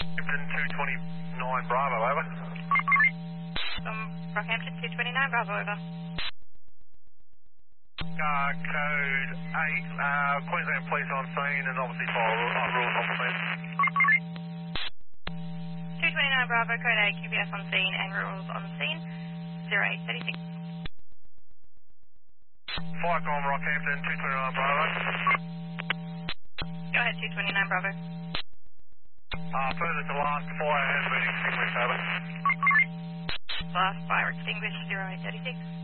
Hampton 229 Bravo, over. Rockhampton 229 Bravo, over. Code 8, Queensland Police on scene and obviously follow rules on scene. 229 Bravo, code 8, QPS on scene and rules on scene. 0836. Flycom Rockhampton 229 Bravo. Go ahead, 229 Bravo. Further to last fire has been extinguished, over. Last fire extinguished, 0836.